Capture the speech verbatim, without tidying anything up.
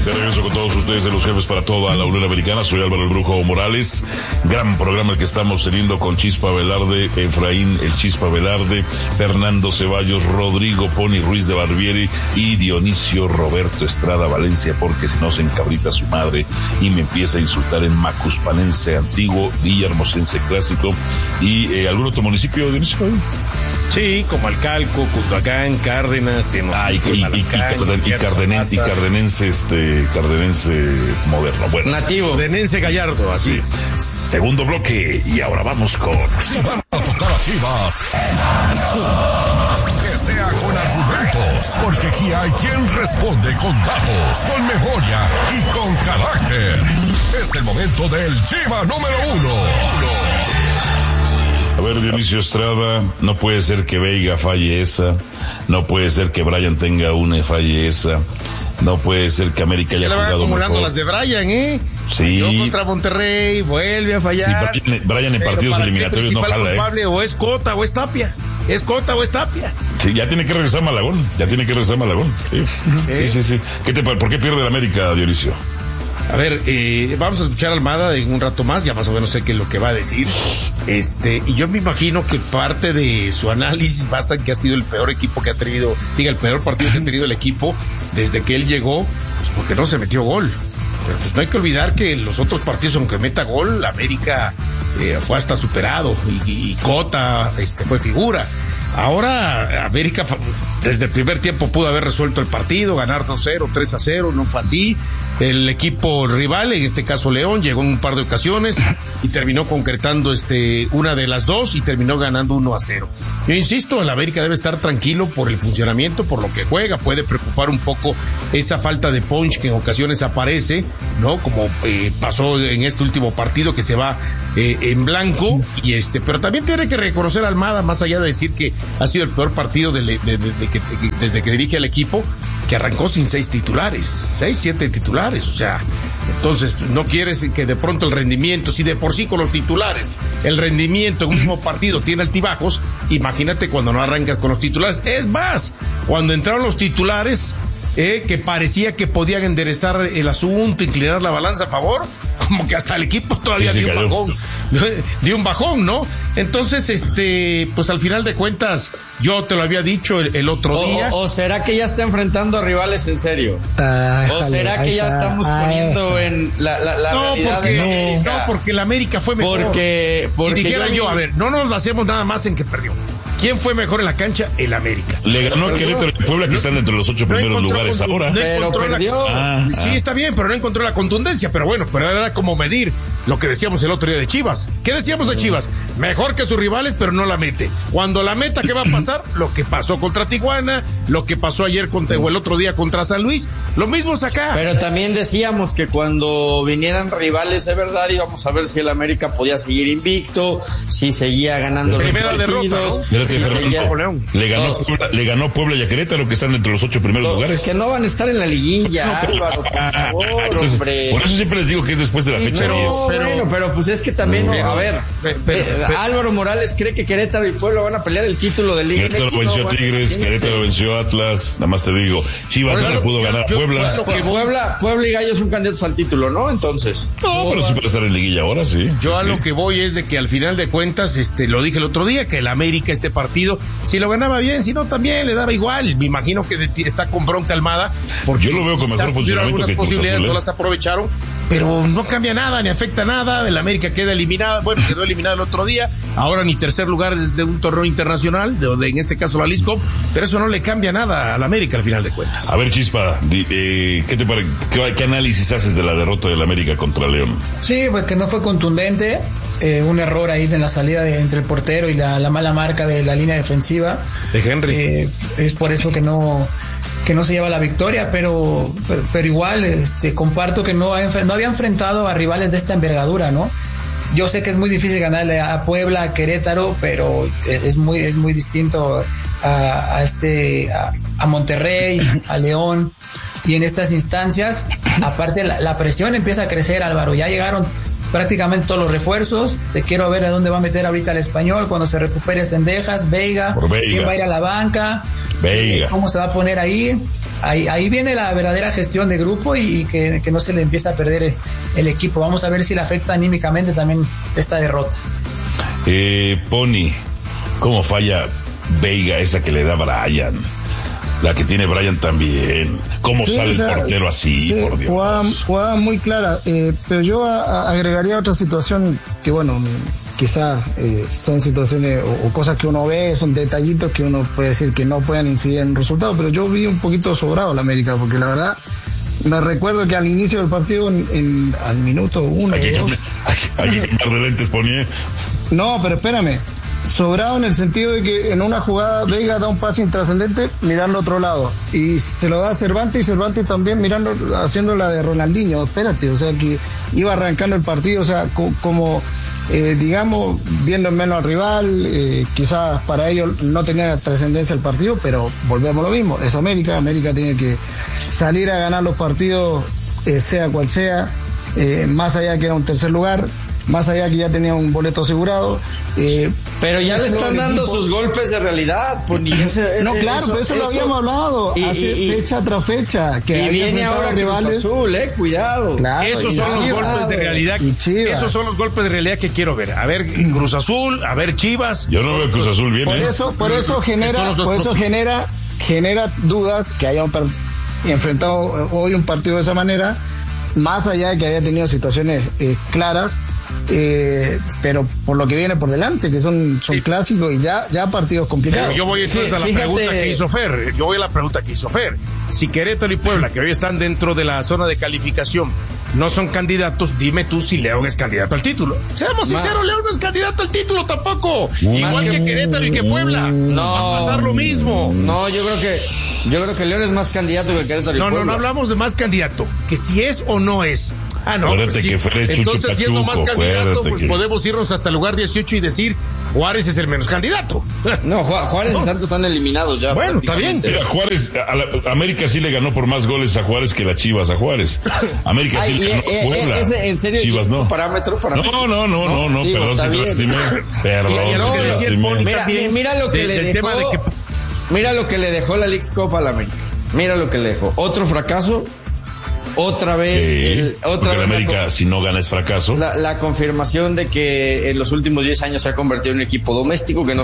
De regreso con todos ustedes de los jefes para toda la Unión Americana. Soy Álvaro el Brujo Morales. Gran programa el que estamos teniendo con Chispa Velarde, Efraín el Chispa Velarde, Fernando Ceballos, Rodrigo Pony Ruiz de Barbieri y Dionisio Roberto Estrada Valencia, porque si no se encabrita su madre y me empieza a insultar en Macuspanense antiguo, Villahermosense clásico y eh, algún otro municipio, Dionisio. Sí, como Alcalco, Cunduacán, Cárdenas, tenemos ah, y, y, Malacán, y, y, y, Carden, y Cardenense, este, Cardenense es moderno, bueno. Nativo. Cardenense Gallardo, así. Sí. Segundo bloque, y ahora vamos con... Si van a tocar a Chivas, que sea con argumentos, porque aquí hay quien responde con datos, con memoria y con carácter. Es el momento del Chiva número uno. A ver, Dionisio Estrada, no puede ser que Veiga falle esa, no puede ser que Brian tenga una y falle esa, no puede ser que América haya jugado mejor. Se le van acumulando las de Brian, ¿eh? Sí. Yo contra Monterrey, vuelve a fallar. Sí, Brian, Brian en partidos eliminatorios no jala, culpable, ¿eh? O es Cota o es Tapia, es Cota o es Tapia. Sí, ya tiene que regresar Malagón, ya tiene que regresar Malagón. Sí, ¿Eh? sí, sí, sí. ¿Qué te, ¿Por qué pierde la América, Dionisio? A ver, eh, vamos a escuchar a Almada en un rato más, ya más o menos sé qué es lo que va a decir. Este, y yo me imagino que parte de su análisis basa en que ha sido el peor equipo que ha tenido, diga, el peor partido que ha tenido el equipo desde que él llegó, pues porque no se metió gol. Pero pues no hay que olvidar que en los otros partidos, aunque meta gol, América eh, fue hasta superado y, y Cota este, fue figura. Ahora América desde el primer tiempo pudo haber resuelto el partido, ganar dos cero, tres a cero, no fue así. El equipo rival, en este caso León, llegó en un par de ocasiones y terminó concretando este una de las dos y terminó ganando uno a cero. Yo insisto, el América debe estar tranquilo por el funcionamiento, por lo que juega. Puede preocupar un poco esa falta de punch que en ocasiones aparece, ¿no? Como eh, pasó en este último partido que se va eh, en blanco y este, pero también tiene que reconocer a Almada, más allá de decir que ha sido el peor partido de, de, de, de que, de, desde que dirige al equipo, que arrancó sin seis titulares, seis, siete titulares, o sea, entonces no quieres que de pronto el rendimiento, si de por sí con los titulares, el rendimiento en un mismo partido tiene altibajos, imagínate cuando no arrancas con los titulares. Es más, cuando entraron los titulares, eh, que parecía que podían enderezar el asunto, inclinar la balanza a favor, como que hasta el equipo todavía sí, dio un bajón, dio un bajón, ¿no? Entonces, este, pues al final de cuentas, yo te lo había dicho el, el otro o, día. O, o será que ya está enfrentando a rivales en serio? Ah, o será que ya estamos ah, poniendo en la, la, la no, realidad porque, de América. No, porque la América fue mejor. Porque, porque y dijera yo, yo, a ver, no nos hacemos nada más en que perdió. ¿Quién fue mejor en la cancha? El América. Le ganó a Querétaro y Puebla, que no, están entre los ocho no primeros lugares ahora. No pero perdió. La, ah, sí, ah. está bien, pero no encontró la contundencia. Pero bueno, pero era como medir lo que decíamos el otro día de Chivas. ¿Qué decíamos de Chivas? Mejor que sus rivales, pero no la mete. Cuando la meta, ¿qué va a pasar? Lo que pasó contra Tijuana, lo que pasó ayer contra, o el otro día contra San Luis. Lo mismo es acá. Pero también decíamos que cuando vinieran rivales de verdad íbamos a ver si el América podía seguir invicto, si seguía ganando los partidos. Derrota, ¿no? Si seguía... Le ganó, Puebla, le ganó Puebla y a Querétaro, que están entre los ocho primeros los, lugares. Que no van a estar en la liguilla, no, pero, Álvaro, por favor, entonces, hombre. Por eso siempre les digo que es después de la fecha pero, diez. Pero, bueno, pero pues es que también, pero, a ver, pero, pero, pero, Álvaro Morales cree que Querétaro y Puebla van a pelear el título de Liga. Querétaro México, venció a Tigres, bueno, Querétaro venció a Atlas, nada más te digo. Chivas no le pudo ganar a Puebla. Pues Puebla. Puebla y Gallo son candidatos al título, ¿no? Entonces. No, pero sí puede estar en liguilla ahora, sí. Yo sí, a sí. lo que voy es de que al final de cuentas, este, lo dije el otro día, que el América este partido, si lo ganaba bien, si no también le daba igual. Me imagino que está con bronca Almada, porque yo lo veo con mejor funcionamiento algunas que posibilidades Azul, ¿eh? No las aprovecharon, pero no cambia nada, ni afecta nada. El América queda eliminado, bueno, quedó eliminado el otro día, ahora ni tercer lugar desde un torneo internacional, de, de en este caso la Lisco, pero eso no le cambia nada al América al final de cuentas. A ver, Chispa, di, eh, ¿qué te pare, qué, qué análisis haces de la derrota del América contra León? Sí, pues que no fue contundente. Eh, un error ahí en la salida de, entre el portero y la, la mala marca de la línea defensiva de Henry. Eh, es por eso que no que no se lleva la victoria, pero pero, pero igual este, comparto que no, ha, no había enfrentado a rivales de esta envergadura, ¿no? Yo sé que es muy difícil ganarle a Puebla, a Querétaro, pero es muy es muy distinto a, a este a, a Monterrey, a León, y en estas instancias, aparte la, la presión empieza a crecer, Álvaro. Ya llegaron prácticamente todos los refuerzos. Te quiero ver a dónde va a meter ahorita el Español cuando se recupere Cendejas, Veiga, Veiga. quién va a ir a la banca, Veiga. cómo se va a poner ahí. ahí, ahí viene la verdadera gestión de grupo y, y que, que no se le empieza a perder el, el equipo. Vamos a ver si le afecta anímicamente también esta derrota. Eh, Pony, ¿cómo falla Veiga esa que le da Brian? La que tiene Brian también. ¿Cómo sí, sale o sea, el portero así? Sí, por Dios. Jugada, jugada muy clara. Eh, pero yo a, a agregaría otra situación que, bueno, quizás eh, son situaciones o, o cosas que uno ve, son detallitos que uno puede decir que no pueden incidir en el resultado, pero yo vi un poquito sobrado la América, porque la verdad me recuerdo que al inicio del partido, en, en, al minuto uno, Aquí, dos, aquí, aquí un par de lentes ponía. No, pero espérame. Sobrado en el sentido de que en una jugada Veiga da un pase intrascendente mirando otro lado y se lo da a Cervantes y Cervantes también mirando, haciendo la de Ronaldinho. Espérate, o sea que iba arrancando el partido, o sea, co- como eh, digamos, viendo en menos al rival, eh, quizás para ellos no tenía trascendencia el partido, pero volvemos a lo mismo, es América, América tiene que salir a ganar los partidos, eh, sea cual sea, eh, más allá que era un tercer lugar, más allá que ya tenía un boleto asegurado. Eh, pero ya le están dando equipo. sus golpes de realidad. Pues, ese, no, claro, eso, pero eso, eso lo habíamos hablado y, hace y, fecha tras fecha. Que y viene ahora rivales. Cruz Azul, eh, cuidado. Claro, esos son los Chivas, golpes de realidad. Esos son los golpes de realidad que quiero ver. A ver Cruz Azul, a ver Chivas. Yo no veo Cruz Azul bien. Por eh. eso, por eso genera, por eso genera, genera dudas que hayan enfrentado hoy un partido de esa manera, más allá de que haya tenido situaciones eh, claras. Eh, pero por lo que viene por delante, que son, son sí. clásicos y ya, ya partidos complicados. Pero yo voy entonces sí, a la fíjate. pregunta que hizo Fer. Yo voy a la pregunta que hizo Fer. Si Querétaro y Puebla, que hoy están dentro de la zona de calificación, no son candidatos, dime tú si León es candidato al título. Seamos sinceros, León no es candidato al título tampoco. Uh, Igual que Querétaro y que Puebla. No. Va a pasar lo mismo. No, yo creo que, yo creo que León es más candidato que Querétaro y no, Puebla. No, no, no hablamos de más candidato. Que si es o no es. Ah, no, pues sí. que entonces siendo más candidato, pues que... podemos irnos hasta el lugar dieciocho y decir Juárez es el menos candidato. No, Juárez no. y Santos están eliminados ya. Bueno, está bien. Mira, Juárez, a la, América sí le ganó por más goles a Juárez que la Chivas a Juárez. América Ay, sí le ganó eh, a Puebla. Ese, ¿En serio? Chivas no. parámetro para no, no, no, no, no, no, Digo, perdón, si te lastimé. Perdón, y, y no, si te lastimé. Mira, mira lo que de, le del dejó. Tema de que... Mira lo que le dejó la Leagues Cup a la América. Mira lo que le dejó. Otro fracaso. Otra vez, sí, el, otra vez vez América, la, si no gana es fracaso. La, la confirmación de que en los últimos diez años se ha convertido en un equipo doméstico que no